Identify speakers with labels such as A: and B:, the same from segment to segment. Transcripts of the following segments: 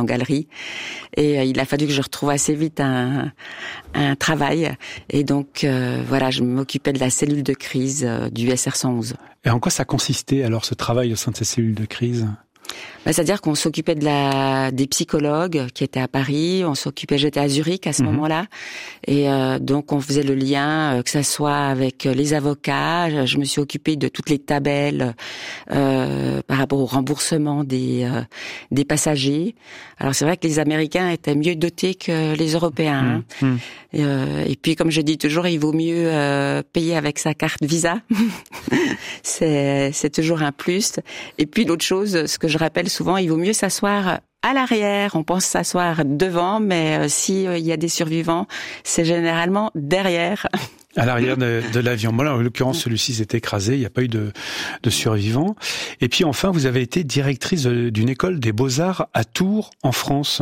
A: galerie. Et il a fallu que je retrouve assez vite un travail. Et donc, voilà, je m'occupais de la cellule de crise du SR 111.
B: Et en quoi ça consistait alors ce travail au sein de ces cellules de crise ?
A: C'est-à-dire qu'on s'occupait des psychologues qui étaient à Paris, j'étais à Zurich à ce moment-là, et donc on faisait le lien, que ça soit avec les avocats. Je me suis occupée de toutes les tabelles par rapport au remboursement des passagers. Alors c'est vrai que les Américains étaient mieux dotés que les Européens. Et puis comme je dis toujours, il vaut mieux payer avec sa carte Visa. c'est toujours un plus. Et puis l'autre chose, ce que je rappelle souvent, il vaut mieux s'asseoir à l'arrière. On pense s'asseoir devant, mais si il y a des survivants, c'est généralement derrière.
B: À l'arrière de l'avion. Bon, là, en l'occurrence, celui-ci s'est écrasé, il n'y a pas eu de survivants. Et puis enfin, vous avez été directrice d'une école des Beaux-Arts à Tours, en France.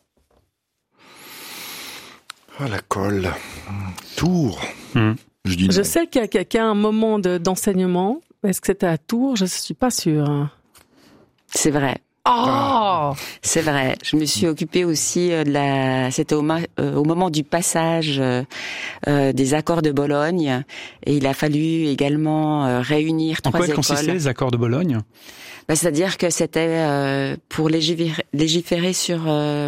C: Ah, la colle. Tours.
D: Je sais qu'il y a un moment d'enseignement. Est-ce que c'était à Tours ? Je ne suis pas sûre.
A: C'est vrai.
D: Oh,
A: c'est vrai. Je me suis occupée aussi c'était au moment du passage des accords de Bologne, et il a fallu également réunir 3 écoles. En quoi
B: consistaient les accords de Bologne ?
A: C'est-à-dire que c'était pour légiférer sur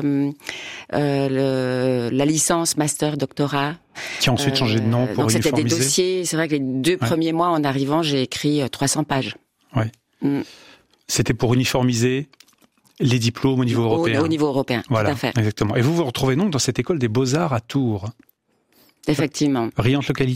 A: la licence, master, doctorat.
B: Qui a ensuite changé de nom pour
A: donc
B: uniformiser.
A: C'était des dossiers. C'est vrai que les 2 premiers mois en arrivant, j'ai écrit 300 pages.
B: Ouais. C'était pour uniformiser les diplômes au niveau européen.
A: Au niveau européen,
B: voilà,
A: tout à fait.
B: Exactement. Et vous vous retrouvez donc dans cette école des Beaux-Arts à Tours.
A: Effectivement.
B: Riante localité ?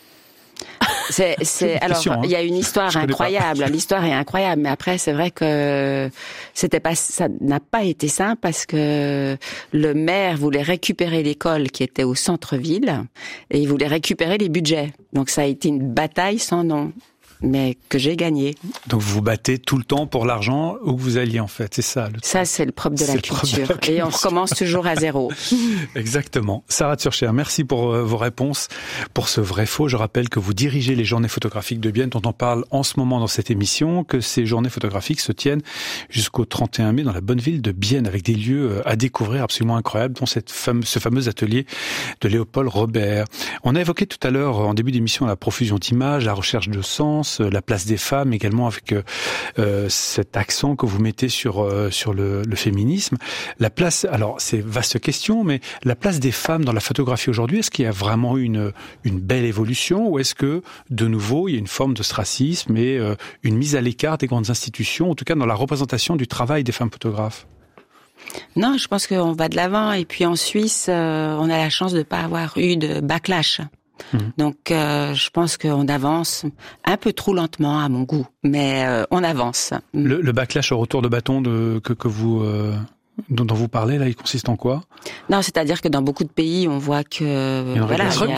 A: Alors, il y a une histoire incroyable. L'histoire est incroyable, mais après, c'est vrai que ça n'a pas été simple parce que le maire voulait récupérer l'école qui était au centre-ville et il voulait récupérer les budgets. Donc, ça a été une bataille sans nom, mais que j'ai gagné.
B: Donc vous vous battez tout le temps pour l'argent où vous alliez en fait, c'est ça.
A: Ça, c'est le propre de la culture. Et on recommence toujours à zéro.
B: Exactement. Sarah Tschurcher, merci pour vos réponses, pour ce vrai-faux. Je rappelle que vous dirigez les journées photographiques de Bienne, dont on parle en ce moment dans cette émission, que ces journées photographiques se tiennent jusqu'au 31 mai dans la bonne ville de Bienne, avec des lieux à découvrir absolument incroyables, dont ce fameux atelier de Léopold Robert. On a évoqué tout à l'heure, en début d'émission, la profusion d'images, la recherche de sens, la place des femmes également, avec cet accent que vous mettez sur le féminisme. La place, alors c'est vaste question, mais la place des femmes dans la photographie aujourd'hui, est-ce qu'il y a vraiment une belle évolution, ou est-ce que de nouveau il y a une forme d'ostracisme et une mise à l'écart des grandes institutions, en tout cas dans la représentation du travail des femmes photographes?
A: Non, je pense qu'on va de l'avant, et puis en Suisse, on a la chance de ne pas avoir eu de backlash. Donc, je pense qu'on avance un peu trop lentement à mon goût, mais on avance.
B: Le backlash au retour de bâton que vous dont vous parlez là, il consiste en quoi?
A: Non, c'est-à-dire que dans beaucoup de pays, on voit que
D: on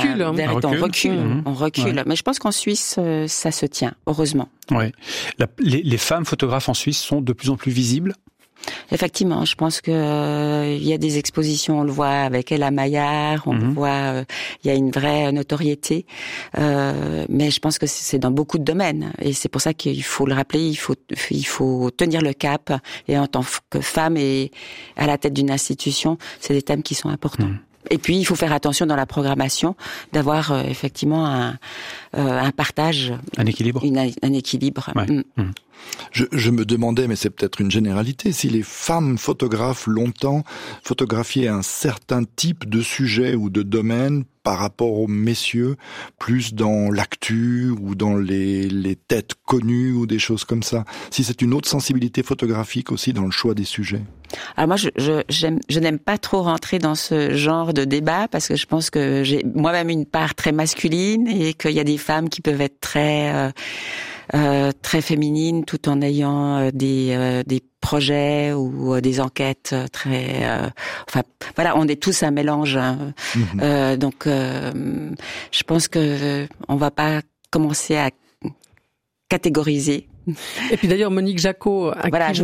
D: recule.
A: Ouais. Mais je pense qu'en Suisse, ça se tient, heureusement.
B: Ouais. Les femmes photographes en Suisse sont de plus en plus visibles.
A: Effectivement, je pense que il y a des expositions, on le voit avec Ella Maillard, on le voit, il y a une vraie notoriété, mais je pense que c'est dans beaucoup de domaines, et c'est pour ça qu'il faut le rappeler, il faut tenir le cap, et en tant que femme et à la tête d'une institution, c'est des thèmes qui sont importants. Et puis, il faut faire attention dans la programmation d'avoir effectivement un partage,
B: un équilibre,
A: un équilibre.
B: Ouais.
C: Je me demandais, mais c'est peut-être une généralité, si les femmes photographes longtemps photographiaient un certain type de sujet ou de domaine par rapport aux messieurs, plus dans l'actu ou dans les têtes connues ou des choses comme ça. Si c'est une autre sensibilité photographique aussi dans le choix des sujets.
A: Alors moi, je n'aime pas trop rentrer dans ce genre de débat parce que je pense que j'ai moi-même une part très masculine et qu'il y a des femmes qui peuvent être très féminines tout en ayant des projets ou des enquêtes très enfin voilà, on est tous un mélange donc je pense que on va pas commencer à catégoriser.
D: Et puis d'ailleurs Monique Jacot,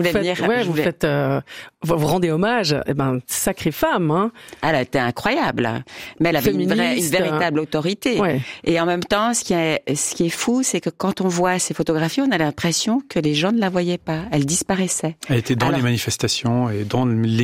D: vous rendez hommage, sacrée femme, hein.
A: Elle était incroyable, mais elle avait une véritable autorité. Ouais. Et en même temps, ce qui est fou, c'est que quand on voit ces photographies, on a l'impression que les gens ne la voyaient pas. Elle disparaissait.
B: Elle était dans les manifestations et dans les